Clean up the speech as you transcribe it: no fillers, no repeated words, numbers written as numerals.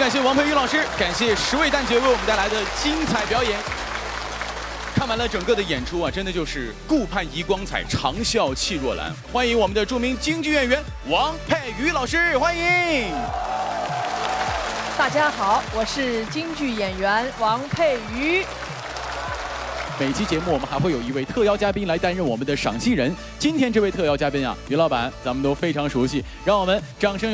感谢王佩瑜老师，感谢10位旦角为我们带来的精彩表演。看完了整个的演出啊，真的就是顾盼遗光彩，长啸气若兰。欢迎我们的著名京剧演员王佩瑜老师，欢迎。 大家好，我是京剧演员王佩瑜。 每期节目我们还会有一位特邀嘉宾来担任我们的赏析人。今天这位特邀嘉宾啊，于老板咱们都非常熟悉，让我们掌声。